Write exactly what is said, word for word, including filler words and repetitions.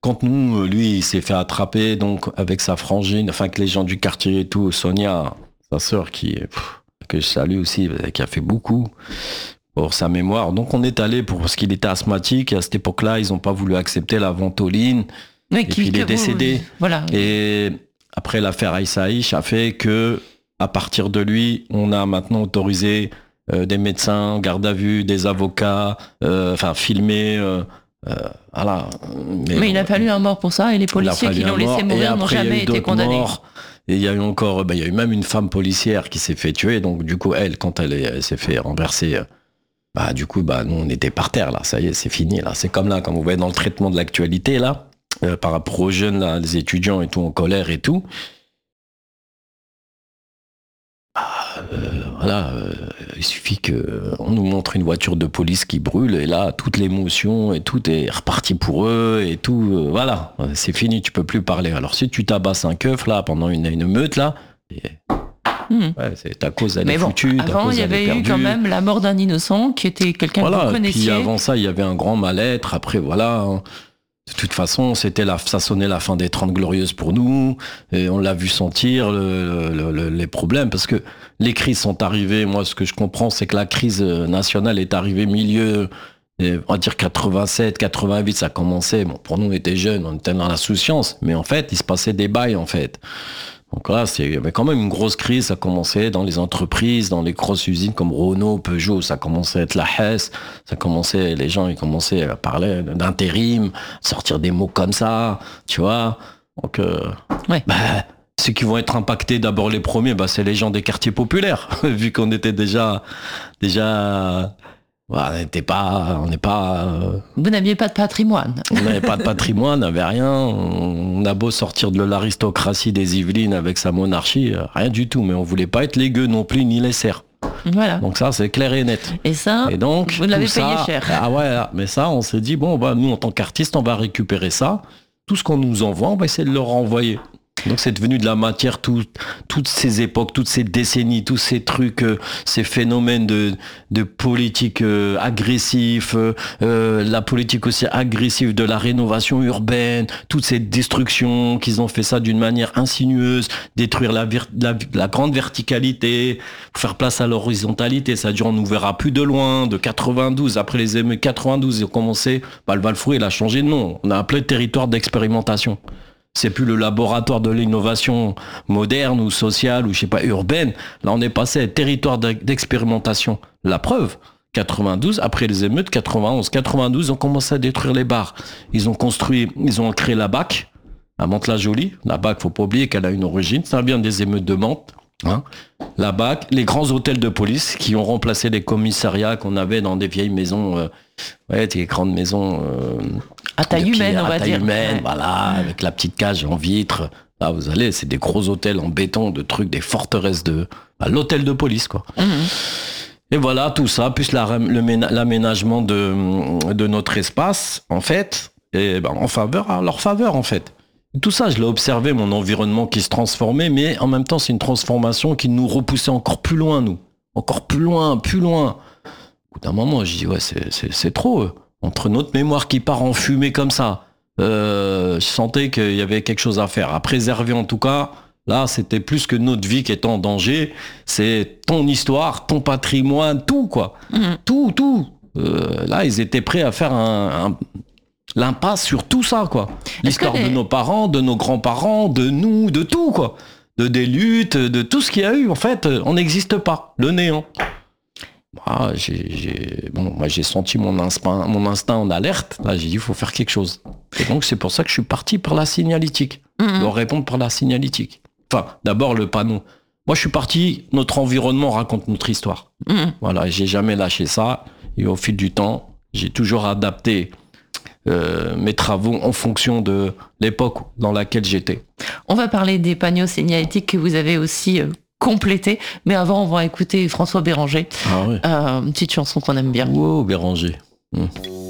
quand nous, lui, il s'est fait attraper, donc, avec sa frangine, enfin, avec les gens du quartier et tout, Sonia, sa sœur, qui, pff, que je salue aussi, qui a fait beaucoup pour sa mémoire. Donc, on est allé pour, parce qu'il était asthmatique, et à cette époque-là, ils n'ont pas voulu accepter la ventoline. Oui, et qui, puis, il est vous, décédé. Voilà. Et après, l'affaire Aïssa Aïch a fait que, à partir de lui, on a maintenant autorisé euh, des médecins, garde à vue, des avocats, euh, enfin, filmer... Euh, Euh, voilà. Mais, Mais il a fallu un mort pour ça, et les policiers qui l'ont laissé mourir n'ont jamais été condamnés. Morts, et il y a eu encore, ben, il y a eu même une femme policière qui s'est fait tuer, donc du coup, elle, quand elle, est, elle s'est fait renverser, bah, du coup, bah, nous, on était par terre, là, ça y est, c'est fini, là. C'est comme là, quand vous voyez dans le traitement de l'actualité, là, euh, par rapport aux jeunes, là, les étudiants et tout, en colère et tout. Euh, voilà, euh, il suffit qu'on nous montre une voiture de police qui brûle et là, toute l'émotion et tout est reparti pour eux et tout, euh, voilà, c'est fini, tu peux plus parler. Alors si tu tabasses un keuf là pendant une, une meute là, et... mmh. ouais, c'est ta cause elle Mais est bon, foutue. Avant, il y avait eu quand même la mort d'un innocent qui était quelqu'un voilà, que vous connaissiez. Puis avant ça, il y avait un grand mal-être. Après, voilà. Hein. De toute façon, c'était la, ça sonnait la fin des Trente Glorieuses pour nous, et on l'a vu sentir le, le, le, les problèmes, parce que les crises sont arrivées. Moi, ce que je comprends, c'est que la crise nationale est arrivée milieu, on va dire quatre-vingt-sept, quatre-vingt-huit, ça commençait. Bon, pour nous, on était jeunes, on était dans l'insouciance, mais en fait, il se passait des bails, en fait. Donc là, c'est, il y avait quand même une grosse crise, ça commençait dans les entreprises, dans les grosses usines comme Renault, Peugeot, ça commençait à être la Hess, ça commençait, les gens, ils commençaient à parler d'intérim, sortir des mots comme ça, tu vois. Donc, euh, ouais. bah, ceux qui vont être impactés d'abord les premiers, bah, c'est les gens des quartiers populaires, vu qu'on était déjà, déjà, voilà, on n'était pas, on n'est pas. Euh, Vous n'aviez pas de patrimoine. On n'avait pas de patrimoine, on n'avait rien. On a beau sortir de l'aristocratie des Yvelines avec sa monarchie, rien du tout. Mais on voulait pas être les gueux non plus, ni les serfs. Voilà. Donc ça, c'est clair et net. Et ça, et donc, vous l'avez payé ça, cher. Ah ouais, mais ça, on s'est dit, bon, bah, nous, en tant qu'artistes, on va récupérer ça. Tout ce qu'on nous envoie, on va essayer de le renvoyer. Donc c'est devenu de la matière, tout, toutes ces époques, toutes ces décennies, tous ces trucs, euh, ces phénomènes de, de politique euh, agressif, euh, la politique aussi agressive de la rénovation urbaine, toutes ces destructions, qu'ils ont fait ça d'une manière insinueuse, détruire la, la, la grande verticalité, faire place à l'horizontalité, c'est-à-dire on nous verra plus de loin, de quatre-vingt-douze, après les émeutes quatre-vingt-douze, ils ont commencé, bah, le Val-Fourie, il a changé de nom, on a appelé territoire d'expérimentation. C'est plus le laboratoire de l'innovation moderne ou sociale ou je sais pas urbaine. Là, on est passé à territoire d'expérimentation. La preuve, quatre-vingt-douze, après les émeutes, quatre-vingt-onze, quatre-vingt-douze, ils ont commencé à détruire les bars. Ils ont construit, ils ont créé la B A C à Mantes-la-Jolie. La B A C, faut pas oublier qu'elle a une origine. Ça vient des émeutes de Mantes. Hein. La B A C, les grands hôtels de police qui ont remplacé les commissariats qu'on avait dans des vieilles maisons, euh, ouais, des grandes maisons. Euh, À taille humaine, on va dire. À taille dire. humaine, ouais. voilà, avec la petite cage en vitre. Là, vous allez, c'est des gros hôtels en béton, de trucs, des forteresses de... Bah, l'hôtel de police, quoi. Mm-hmm. Et voilà, tout ça, plus la, le, l'aménagement de, de notre espace, en fait, et ben, en faveur, à leur faveur, en fait. Tout ça, je l'ai observé, mon environnement qui se transformait, mais en même temps, c'est une transformation qui nous repoussait encore plus loin, nous. Encore plus loin, plus loin. Au bout d'un moment, je dis, ouais, c'est, c'est, c'est trop. Entre notre mémoire qui part en fumée comme ça, euh, je sentais qu'il y avait quelque chose à faire, à préserver en tout cas. Là, c'était plus que notre vie qui est en danger. C'est ton histoire, ton patrimoine, tout, quoi. Mmh. Tout, tout. Euh, là, ils étaient prêts à faire un... un l'impasse sur tout ça, quoi. L'histoire les... de nos parents, de nos grands-parents, de nous, de tout, quoi. De des luttes, de tout ce qu'il y a eu. En fait, on n'existe pas. Le néant. Moi, j'ai, j'ai, bon, moi, j'ai senti mon instinct, mon instinct en alerte. Là, j'ai dit, il faut faire quelque chose. Et donc, c'est pour ça que je suis parti par la signalétique. Mmh. Leur répondre par la signalétique. Enfin, d'abord, le panneau. Moi, je suis parti, notre environnement raconte notre histoire. Mmh. Voilà, j'ai jamais lâché ça. Et au fil du temps, j'ai toujours adapté Euh, mes travaux en fonction de l'époque dans laquelle j'étais. On va parler des panneaux signalétiques que vous avez aussi euh, complétés, mais avant on va écouter François Béranger, ah ouais. euh, une petite chanson qu'on aime bien. Wow, Béranger. Mmh.